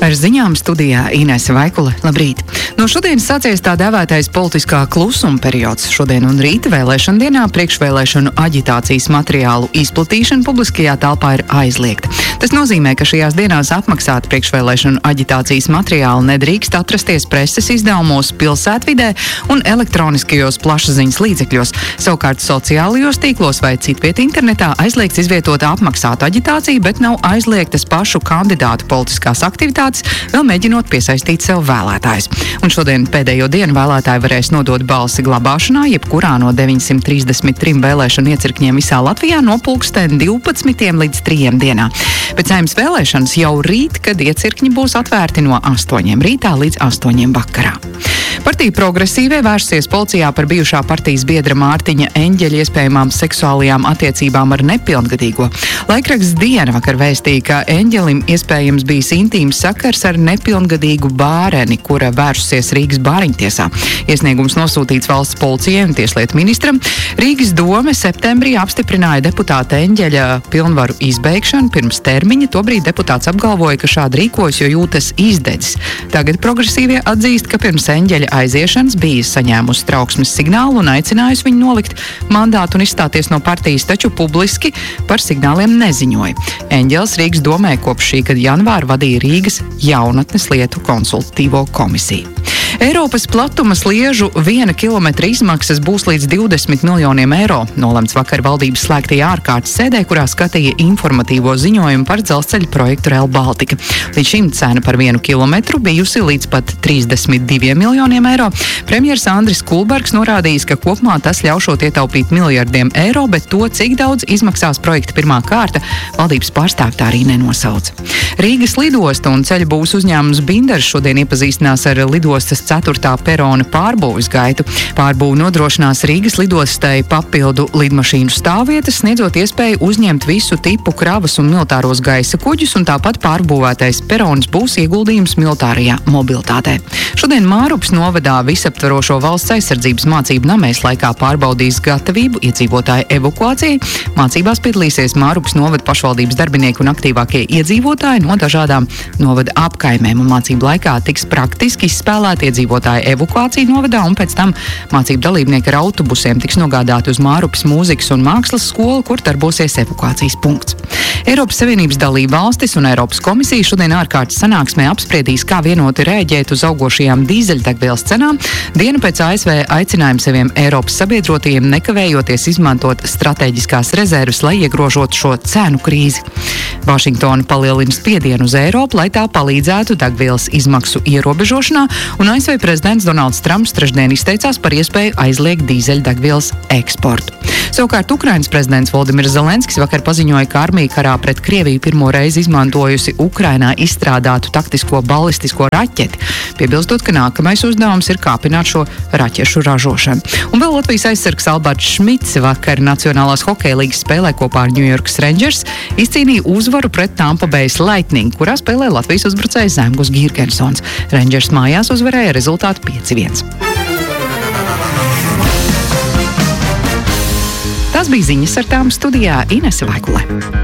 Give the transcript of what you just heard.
Ar ziņām studijā Inese Vaikule. Labrīt! No šodienas sācies tā dēvētais politiskā klusuma periods. Šodien un rīt vēlēšana dienā priekšvēlēšanu aģitācijas materiālu izplatīšana publiskajā telpā ir aizliegta. Tas nozīmē, ka šajās dienās apmaksāta priekšvēlēšanu aģitācijas materiāli nedrīkst atrasties preses izdevumos, pilsētvidē un elektroniskajos plašsaziņas līdzekļos. Savukārt sociālajos tīklos vai citviet internetā aizliegts izvietot apmaksātu aģitāciju, bet nav aizliegtas pašu kandidātu politiskās aktivitātes, vēl mēģinot piesaistīt sev vēlētājus. Un šodien pēdējo dienu vēlētāji varēs nodot balsi glabāšanā, jebkurā no 933 vēlēšanu iecirkņiem visā Latvijā no pulksten 12 līdz 3 dienā. Pēc Saeimas vēlēšanas jau rīt, kad iecirkņi būs atvērti no 8 rītā līdz 8 vakarā. Partija Progresīvie vērsies policijā par bijušā partijas biedra Mārtiņa Eņģeļa iespējamām seksuālajām attiecībām ar nepilngadīgo. Laikraksts Diena vakar vēstīja, ka Eņģelim iespējams bijis intīms sakars ar nepilngadīgu bēreni, kura vērsusies Rīgas bāriņtiesā. Iesniegums nosūtīts valsts policijai un tieslietu ministram. Rīgas dome septembrī apstiprināja deputāta Eņģeļa pilnvaru izbeigšanu pirms termiņa. Tobrīd deputāts apgalvoja, ka šādi rīkojas, jo jūtas izdedzis. Tagad Progresīvie atzīst, ka pirms Eņģeļa aiziešanas bija saņēmusi trauksmes signālu un aicinājusi viņu nolikt mandātu un izstāties no partijas, taču publiski par signāliem neziņoja. Eņģelis Rīgas domē kopš šī gada janvāra vadīja Rīgas jaunatnes lietu konsultatīvo komisiju. Eiropas platuma sliežu 1 kilometra izmaksas būs līdz 20 miljoniem eiro. Nolemts vakar valdības slēgtajā ārkārtas sēdē, kurā skatīja informatīvo ziņojumu par dzelzceļa projektu Rail Baltica. Līdz šim cena par 1 kilometru bijusi līdz pat 32 miljoniem eiro. Premjers Andris Kulbergs norādījis, ka kopumā tas ļaušot ietaupīt miljardiem eiro, bet to, cik daudz izmaksās projekta pirmā kārta, valdības pārstāvji tā arī nenosauca. Rīgas lidosta un ceļu būvs uzņēmums Binders šodien iepazīstinās ar lidostas 4. perona pārbūves gaitu. Pārbūve nodrošinās Rīgas lidostai papildu lidmašīnu stāvvietas, sniedzot iespēju uzņemt visu tipu kravas un militāros gaisa kuģus, un tāpat pārbūvētais perons būs ieguldījums militārajā mobilitātē. Šodien Mārupas novadā visaptverošo valsts aizsardzības mācību namēs laikā pārbaudīs gatavību iedzīvotāju evakuācijai. Mācībās piedalīsies Mārupas novada pašvaldības darbinieki un aktīvākie iedzīvotāji no dažādām novada apkaimēm, un mācību laikā tiks praktiski izspēlēti iedzīvotāju evakuācija novadā, un pēc tam mācību dalībnieki ar autobusiem tiks nogādāti uz Mārupas mūzikas un mākslas skolu, kur darbosies evakuācijas punkts. Eiropas Savienības dalība valstis un Eiropas komisija šodien ārkārtas sanāksmē apspriedīs, kā vienoti rēģēt uz augošajām dīzeļdegvielas cenām. Dienu pēc ASV aicinājumu saviem Eiropas sabiedrotajiem nekavējoties izmantot strateģiskās rezerves, lai iegrožotu šo cenu krīzi. Vašingtona palielina spiedienu uz Eiropu, lai tā palīdzētu degvielas izmaksu ierobežošanā, un ASV prezidents Donalds Trumps trešdien izteicās par iespēju aizliegt dīzeļdegvielas eksportu. Savukārt Ukrainas prezidents Voldimirs Zelenskis vakar paziņoja, ka armija karā pret Krieviju pirmo reizi izmantojusi Ukrainā izstrādātu taktisko balistisko raķeti, piebilstot, ka nākamais uzdevums ir kāpināt šo raķešu ražošanu. Un vēl Latvijas aizsargs Alberts Šmits vakar Nacionālās hokeja līgas spēlē kopā ar New York Rangers izcīnīja uzvaru pret Tampa Bay Lightning, kurā spēlē Latvijas uzbrucējs Zemgus Girgensons. Rangers mājās uzvarēja rezultātu 5-1. Tas bija ziņas, ar tām studijā Inese Vaikule.